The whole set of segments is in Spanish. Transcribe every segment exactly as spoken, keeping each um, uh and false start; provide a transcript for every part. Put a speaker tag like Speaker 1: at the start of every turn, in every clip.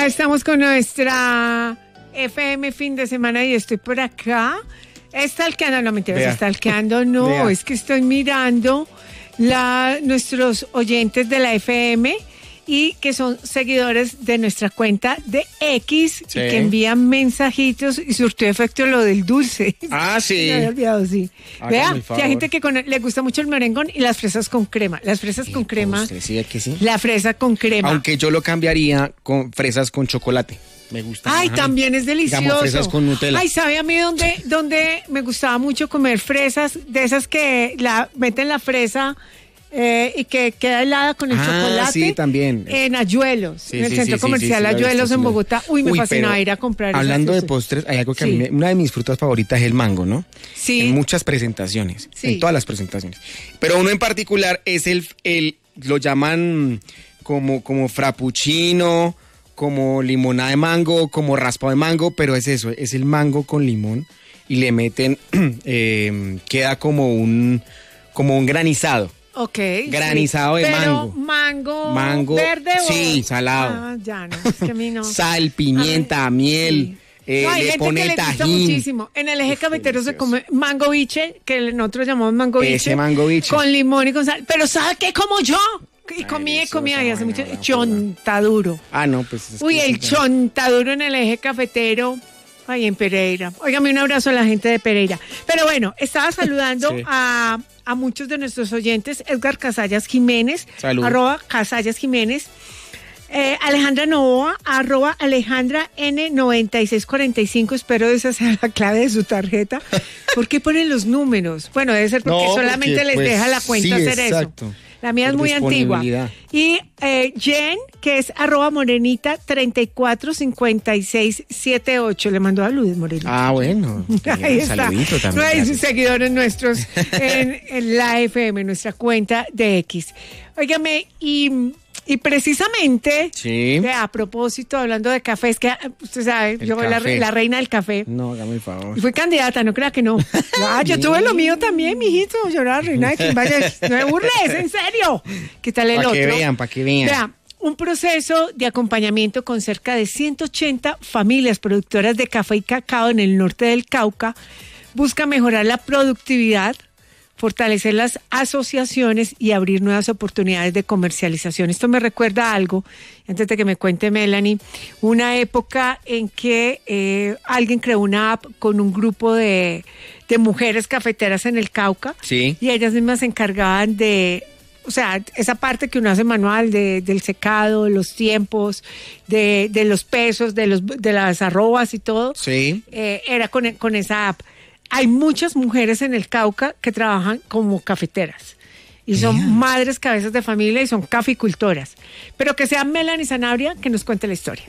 Speaker 1: estamos con nuestra F M fin de semana y estoy por acá. Stalkeando, no mentiras, stalkeando no, Vea. es que estoy mirando la, nuestros oyentes de la F M y que son seguidores de nuestra cuenta de X sí. y que envían mensajitos y surtió efecto lo del dulce.
Speaker 2: Ah, sí.
Speaker 1: Me había olvidado, sí. Vea, que hay gente que con, le gusta mucho el merengón y las fresas con crema. Las fresas con crema.
Speaker 2: Postre, ¿sí? ¿Que sí?
Speaker 1: La fresa con crema.
Speaker 2: Aunque yo lo cambiaría con fresas con chocolate. Me gusta.
Speaker 1: Ay, ajá. También es delicioso.
Speaker 2: Digamos, fresas con Nutella.
Speaker 1: Ay, ¿sabe a mí dónde, dónde me gustaba mucho comer fresas? De esas que la meten la fresa eh, y que queda helada con el
Speaker 2: ah,
Speaker 1: chocolate.
Speaker 2: Sí, también.
Speaker 1: En Ayuelos,
Speaker 2: sí,
Speaker 1: en el
Speaker 2: sí,
Speaker 1: centro
Speaker 2: sí,
Speaker 1: comercial
Speaker 2: sí, sí,
Speaker 1: Ayuelos
Speaker 2: sí,
Speaker 1: en
Speaker 2: sí,
Speaker 1: Bogotá. Uy, me
Speaker 2: Uy,
Speaker 1: fascinaba ir a comprar.
Speaker 2: Hablando de postres, hay algo que sí. a mí, me, una de mis frutas favoritas es el mango, ¿no?
Speaker 1: Sí.
Speaker 2: En muchas presentaciones,
Speaker 1: sí.
Speaker 2: en todas las presentaciones. Pero uno en particular es el, el lo llaman como, como frappuccino, como limonada de mango, como raspado de mango, pero es eso, es el mango con limón y le meten, eh, queda como un, como un granizado.
Speaker 1: Ok.
Speaker 2: Granizado sí. de
Speaker 1: pero
Speaker 2: mango.
Speaker 1: mango.
Speaker 2: Mango.
Speaker 1: ¿Verde o?
Speaker 2: Sí, salado.
Speaker 1: Ah, ya no, es que a mí no.
Speaker 2: Sal, pimienta, Ay, miel. Sí. Eh,
Speaker 1: no, hay
Speaker 2: le
Speaker 1: gente
Speaker 2: pone
Speaker 1: que le
Speaker 2: tajín.
Speaker 1: gusta muchísimo. En el eje
Speaker 2: Uf,
Speaker 1: cafetero
Speaker 2: delicioso.
Speaker 1: se come mango biche, que nosotros llamamos mango biche.
Speaker 2: Ese mango biche.
Speaker 1: Con limón y con sal. Pero ¿sabe qué como yo? Y
Speaker 2: Ay,
Speaker 1: comí,
Speaker 2: eso,
Speaker 1: comía y hace mucho.
Speaker 2: Bueno,
Speaker 1: Chontaduro.
Speaker 2: Ah, no, pues. Es
Speaker 1: Uy,
Speaker 2: que
Speaker 1: el
Speaker 2: sí,
Speaker 1: chontaduro en el eje cafetero. Ay, en Pereira. Óigame, un abrazo a la gente de Pereira. Pero bueno, estaba saludando sí. a, a muchos de nuestros oyentes. Edgar Casallas Jiménez.
Speaker 2: Salud.
Speaker 1: Arroba Casallas Jiménez. Eh, Alejandra Novoa, arroba Alejandra N noventa y seis cuarenta y cinco, espero esa sea la clave de su tarjeta. ¿Por qué ponen los números? Bueno, debe ser porque no, solamente porque, les pues, deja la cuenta
Speaker 2: sí,
Speaker 1: hacer
Speaker 2: exacto.
Speaker 1: eso. La mía Por es muy antigua. Y eh, Jen, que es arroba morenita treinta y cuatro cincuenta y seis setenta y ocho. Le mandó a Luis Morenita.
Speaker 2: Ah, bueno.
Speaker 1: Ahí está.
Speaker 2: Saludito también.
Speaker 1: No hay sus seguidores nuestros en, en la F M, nuestra cuenta de X. Óigame, y... Y precisamente,
Speaker 2: sí.
Speaker 1: eh, a propósito, hablando de café, es que usted sabe,
Speaker 2: el
Speaker 1: yo soy la, la reina del café.
Speaker 2: No, hágame el favor.
Speaker 1: Y fui candidata, no crea que no. Ah, yo tuve lo mío también, mijito. Yo era la reina de quien vaya. No me burles, en serio. ¿Qué tal el
Speaker 2: pa
Speaker 1: otro?
Speaker 2: Para que vean, para que vean.
Speaker 1: Vea, un proceso de acompañamiento con cerca de ciento ochenta familias productoras de café y cacao en el norte del Cauca busca mejorar la productividad, fortalecer las asociaciones y abrir nuevas oportunidades de comercialización. Esto me recuerda a algo, antes de que me cuente Melanie, una época en que eh, alguien creó una app con un grupo de, de mujeres cafeteras en el Cauca,
Speaker 2: sí.
Speaker 1: y ellas mismas se encargaban de, o sea, esa parte que uno hace manual de, del secado, los tiempos, de, de los pesos, de, los, de las arrobas y todo,
Speaker 2: sí.
Speaker 1: eh, era con, con esa app. Hay muchas mujeres en el Cauca que trabajan como cafeteras y son yeah. madres, cabezas de familia y son caficultoras. Pero que sea Melanie Sanabria que nos cuente la historia.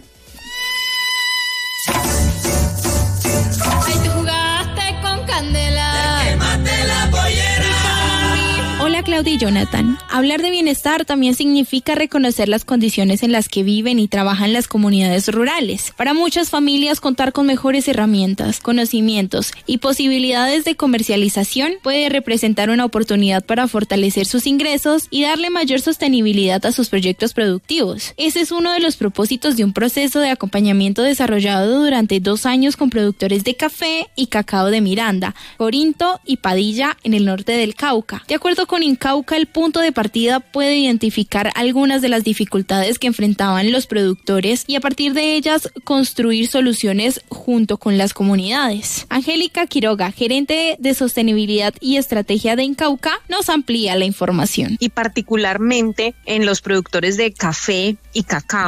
Speaker 3: Ay, tú jugaste con candela. Quémate la pollera. Hola Claudia y Jonathan. Hablar de bienestar también significa reconocer las condiciones en las que viven y trabajan las comunidades rurales. Para muchas familias contar con mejores herramientas, conocimientos y posibilidades de comercialización puede representar una oportunidad para fortalecer sus ingresos y darle mayor sostenibilidad a sus proyectos productivos. Ese es uno de los propósitos de un proceso de acompañamiento desarrollado durante dos años con productores de café y cacao de Miranda, Corinto y Padilla en el norte del Cauca. De acuerdo con Incauca, el punto de partida puede identificar algunas de las dificultades que enfrentaban los productores y a partir de ellas construir soluciones junto con las comunidades. Angélica Quiroga, gerente de sostenibilidad y estrategia de Incauca, nos amplía la información.
Speaker 4: Y particularmente en los productores de café y cacao.